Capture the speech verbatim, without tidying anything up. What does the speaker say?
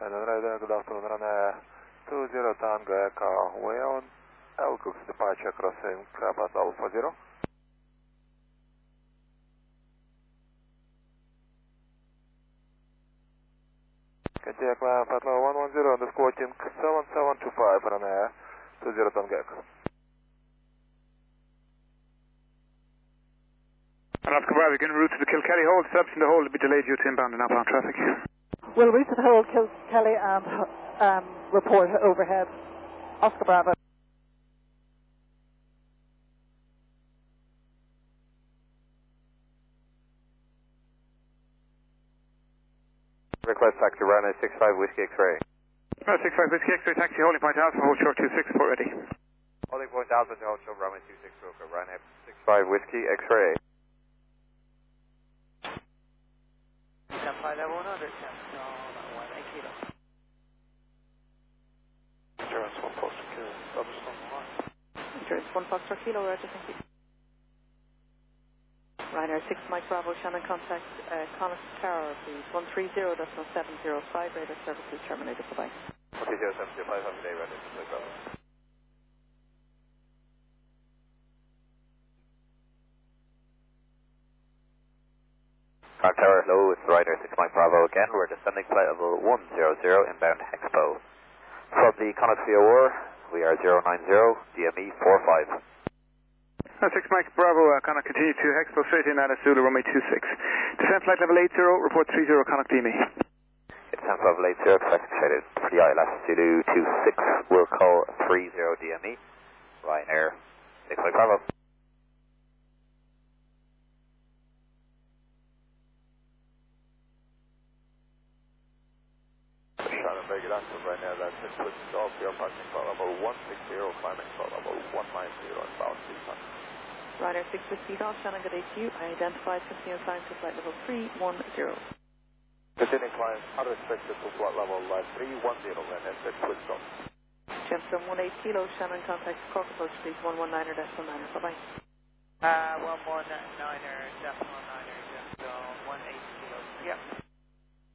Shannon Rider, good afternoon, runway two zero Tango Echo, way on Elcook's departure crossing Krabat Alpha Zero. Contact climb flight level one one zero, underscore King seven seven two five, runway two zero Tango Echo. Oscar Bravo, again, route to the Kilkelly hold, steps in the hold to be delayed due to inbound and outbound traffic. We'll route to the hold, Kilkelly, and um, report overhead. Oscar Bravo. Request taxi runway six five Whiskey X-ray. Uh, six five Whiskey X-ray, taxi holding point Alpha, hold short two six, report ready. Holding point Alpha to hold short runway two six, Roca, runway six five Whiskey X-ray. Flight level one hundred, one eight kilo. Insurance one Foxtrot Kilo, double stone one. Insurance one Foxtrot Kilo, Roger, thank you. Ryanair six Mike Bravo, Shannon contact uh, Connacht Tower, please. one three zero seven zero five, radar services terminated, bye-bye. one three zero seven zero five, have a day, radar services, bye-bye. Connacht Tower, hello, it's Ryder six Mike Bravo again. We're descending flight level one zero zero, inbound Hexpo. From the Connacht V O R, we are zero nine zero, D M E four five. Uh, six Mike Bravo, uh, Connacht continue to Hexpo, straight in at Zulu, runway two six. Descend flight level eight zero, report three zero, Connacht D M E. It's descent level eight zero, expect shaded for the I L S Zulu two six, we'll call three zero D M E, Ryanair six Mike Bravo. Shannon, very good afternoon, right now that's it, switch off, your parking flight level one six zero, climbing flight level one nine zero, and bound three times. Ryanair six Whiskey Golf, Shannon, good day to you. I identified continuing climb to flight level three one zero. Continuing climb, out of expected to flight level uh, three one zero, and then set switch off. Jensen one eight kilo, Shannon contact Cork approach, please, one one niner, decimal niner, bye-bye. Uh, one one niner, decimal niner, just uh, one eight kilo. Yep.